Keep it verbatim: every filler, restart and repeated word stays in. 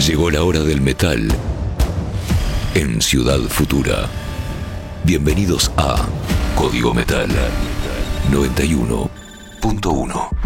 Llegó la hora del metal en Ciudad Futura. Bienvenidos a Código Metal noventa y uno punto uno.